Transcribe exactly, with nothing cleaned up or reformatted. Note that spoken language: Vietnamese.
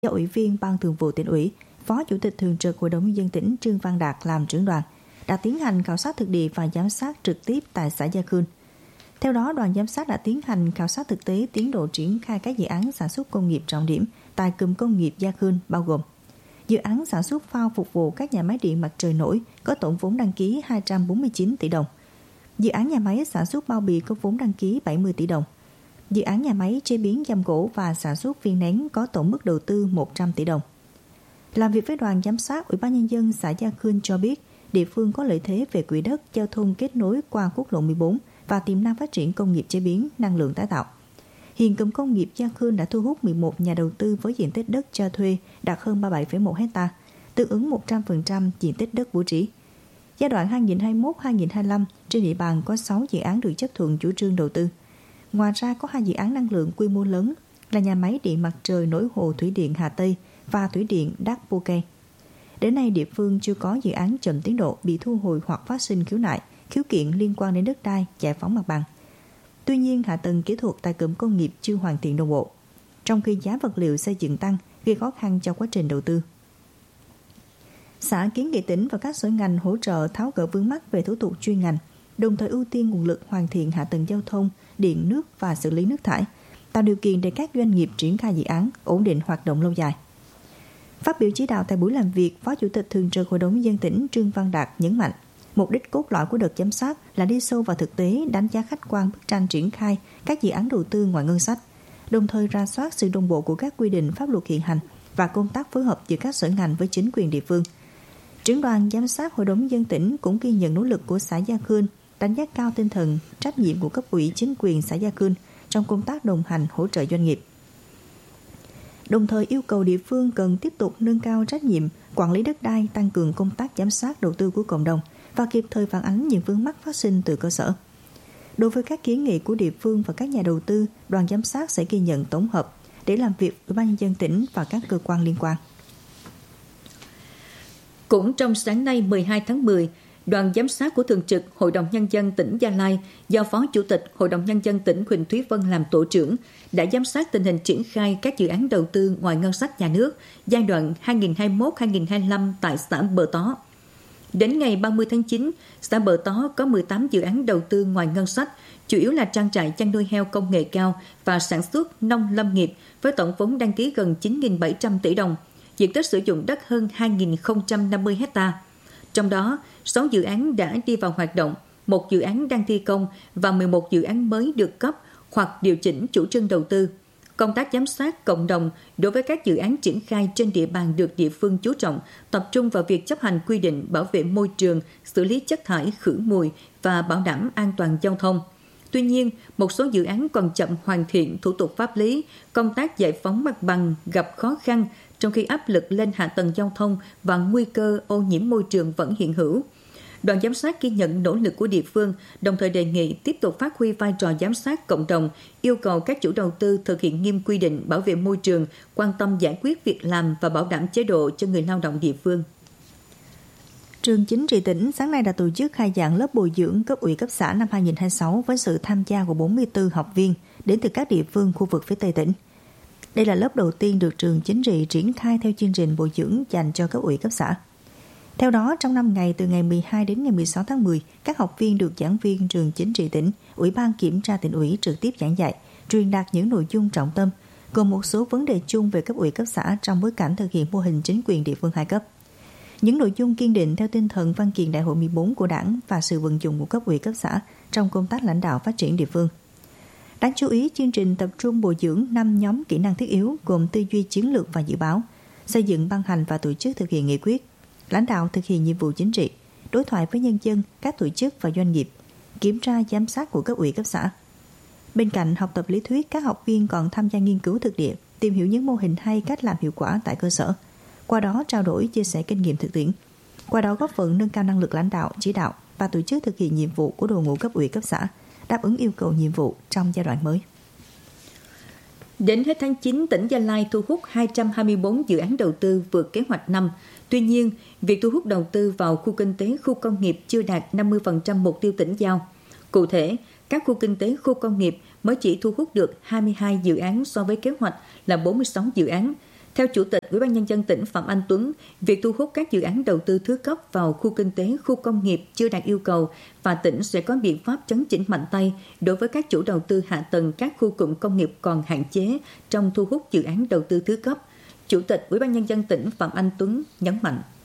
do Ủy viên Ban Thường vụ Tỉnh ủy, Phó Chủ tịch Thường trực Hội đồng Nhân dân tỉnh Trương Văn Đạt làm trưởng đoàn, đã tiến hành khảo sát thực địa và giám sát trực tiếp tại xã Gia Khương. Theo đó, đoàn giám sát đã tiến hành khảo sát thực tế tiến độ triển khai các dự án sản xuất công nghiệp trọng điểm tại cụm công nghiệp Gia Khương, bao gồm dự án sản xuất phao phục vụ các nhà máy điện mặt trời nổi có tổng vốn đăng ký hai trăm bốn mươi chín tỷ đồng, dự án nhà máy sản xuất bao bì có vốn đăng ký bảy mươi tỷ đồng, dự án nhà máy chế biến giam gỗ và sản xuất viên nén có tổng mức đầu tư một trăm tỷ đồng. Làm việc với đoàn giám sát, Ủy ban Nhân dân xã Gia Khương cho biết địa phương có lợi thế về quỹ đất, giao thông kết nối qua quốc lộ mười bốn và tiềm năng phát triển công nghiệp chế biến, năng lượng tái tạo. Hiện cụm công nghiệp Gia Khương đã thu hút mười một nhà đầu tư với diện tích đất cho thuê đạt hơn ba mươi bảy phẩy một héc ta, tương ứng một trăm phần trăm diện tích đất bố trí. Giai đoạn hai nghìn không trăm hai mươi mốt đến hai nghìn không trăm hai mươi lăm, trên địa bàn có sáu dự án được chấp thuận chủ trương đầu tư. Ngoài ra có hai dự án năng lượng quy mô lớn là nhà máy điện mặt trời nổi hồ thủy điện Hà Tây và thủy điện Đắc Pô Kè. Đến nay, địa phương chưa có dự án chậm tiến độ, bị thu hồi hoặc phát sinh khiếu nại, khiếu kiện liên quan đến đất đai, giải phóng mặt bằng. Tuy nhiên, hạ tầng kỹ thuật tại cụm công nghiệp chưa hoàn thiện đồng bộ, trong khi giá vật liệu xây dựng tăng, gây khó khăn cho quá trình đầu tư. Xã kiến nghị tỉnh và các sở ngành hỗ trợ tháo gỡ vướng mắc về thủ tục chuyên ngành, đồng thời ưu tiên nguồn lực hoàn thiện hạ tầng giao thông, điện nước và xử lý nước thải, tạo điều kiện để các doanh nghiệp triển khai dự án, ổn định hoạt động lâu dài. Phát biểu chỉ đạo tại buổi làm việc, Phó Chủ tịch Thường trực Hội đồng Nhân dân tỉnh Trương Văn Đạt nhấn mạnh, mục đích cốt lõi của đợt giám sát là đi sâu vào thực tế, đánh giá khách quan bức tranh triển khai các dự án đầu tư ngoài ngân sách, đồng thời rà soát sự đồng bộ của các quy định pháp luật hiện hành và công tác phối hợp giữa các sở ngành với chính quyền địa phương. Trưởng đoàn giám sát Hội đồng Nhân dân tỉnh cũng ghi nhận nỗ lực của xã Gia Khương, đánh giá cao tinh thần trách nhiệm của cấp ủy chính quyền xã Gia Khương trong công tác đồng hành hỗ trợ doanh nghiệp. Đồng thời yêu cầu địa phương cần tiếp tục nâng cao trách nhiệm quản lý đất đai, tăng cường công tác giám sát đầu tư của cộng đồng và kịp thời phản ánh những vướng mắc phát sinh từ cơ sở. Đối với các kiến nghị của địa phương và các nhà đầu tư, đoàn giám sát sẽ ghi nhận tổng hợp để làm việc với Ủy ban Nhân dân tỉnh và các cơ quan liên quan. Cũng trong sáng nay mười hai tháng mười, đoàn giám sát của Thường trực Hội đồng Nhân dân tỉnh Gia Lai do Phó Chủ tịch Hội đồng Nhân dân tỉnh Huỳnh Thúy Vân làm tổ trưởng đã giám sát tình hình triển khai các dự án đầu tư ngoài ngân sách nhà nước giai đoạn hai nghìn không trăm hai mươi mốt đến hai nghìn không trăm hai mươi lăm tại xã Bờ Tó. Đến ngày ba mươi tháng chín, xã Bờ Tó có mười tám dự án đầu tư ngoài ngân sách, chủ yếu là trang trại chăn nuôi heo công nghệ cao và sản xuất nông lâm nghiệp với tổng vốn đăng ký gần chín nghìn bảy trăm tỷ đồng, diện tích sử dụng đất hơn hai nghìn không trăm năm mươi héc ta. Trong đó, sáu dự án đã đi vào hoạt động, một dự án đang thi công và mười một dự án mới được cấp hoặc điều chỉnh chủ trương đầu tư. Công tác giám sát cộng đồng đối với các dự án triển khai trên địa bàn được địa phương chú trọng, tập trung vào việc chấp hành quy định bảo vệ môi trường, xử lý chất thải, khử mùi và bảo đảm an toàn giao thông. Tuy nhiên, một số dự án còn chậm hoàn thiện thủ tục pháp lý, công tác giải phóng mặt bằng gặp khó khăn, trong khi áp lực lên hạ tầng giao thông và nguy cơ ô nhiễm môi trường vẫn hiện hữu. Đoàn giám sát ghi nhận nỗ lực của địa phương, đồng thời đề nghị tiếp tục phát huy vai trò giám sát cộng đồng, yêu cầu các chủ đầu tư thực hiện nghiêm quy định bảo vệ môi trường, quan tâm giải quyết việc làm và bảo đảm chế độ cho người lao động địa phương. Trường Chính trị tỉnh sáng nay đã tổ chức khai giảng lớp bồi dưỡng cấp ủy cấp xã năm hai nghìn không trăm hai mươi sáu với sự tham gia của bốn mươi tư học viên đến từ các địa phương khu vực phía Tây tỉnh. Đây là lớp đầu tiên được trường chính trị triển khai theo chương trình bồi dưỡng dành cho cấp ủy cấp xã. Theo đó, trong năm ngày từ ngày mười hai đến ngày mười sáu tháng mười, các học viên được giảng viên trường chính trị tỉnh, Ủy ban kiểm tra tỉnh ủy trực tiếp giảng dạy, truyền đạt những nội dung trọng tâm, gồm một số vấn đề chung về cấp ủy cấp xã trong bối cảnh thực hiện mô hình chính quyền địa phương hai cấp. Những nội dung kiên định theo tinh thần văn kiện Đại hội mười bốn của Đảng và sự vận dụng của cấp ủy cấp xã trong công tác lãnh đạo phát triển địa phương. Đáng chú ý, chương trình tập trung bồi dưỡng năm nhóm kỹ năng thiết yếu gồm tư duy chiến lược và dự báo, xây dựng ban hành và tổ chức thực hiện nghị quyết, lãnh đạo thực hiện nhiệm vụ chính trị, đối thoại với nhân dân, các tổ chức và doanh nghiệp, kiểm tra giám sát của cấp ủy cấp xã. Bên cạnh học tập lý thuyết, các học viên còn tham gia nghiên cứu thực địa, tìm hiểu những mô hình hay cách làm hiệu quả tại cơ sở, qua đó trao đổi chia sẻ kinh nghiệm thực tiễn, qua đó góp phần nâng cao năng lực lãnh đạo, chỉ đạo và tổ chức thực hiện nhiệm vụ của đội ngũ cấp ủy cấp xã, đáp ứng yêu cầu nhiệm vụ trong giai đoạn mới. Đến hết tháng chín, tỉnh Gia Lai thu hút hai trăm hai mươi tư dự án đầu tư vượt kế hoạch năm. Tuy nhiên, việc thu hút đầu tư vào khu kinh tế, khu công nghiệp chưa đạt năm mươi phần trăm mục tiêu tỉnh giao. Cụ thể, các khu kinh tế, khu công nghiệp mới chỉ thu hút được hai mươi hai dự án so với kế hoạch là bốn mươi sáu dự án. Theo Chủ tịch Ủy ban Nhân dân tỉnh Phạm Anh Tuấn, việc thu hút các dự án đầu tư thứ cấp vào khu kinh tế, khu công nghiệp chưa đạt yêu cầu và tỉnh sẽ có biện pháp chấn chỉnh mạnh tay đối với các chủ đầu tư hạ tầng các khu cụm công nghiệp còn hạn chế trong thu hút dự án đầu tư thứ cấp. Chủ tịch Ủy ban Nhân dân tỉnh Phạm Anh Tuấn nhấn mạnh.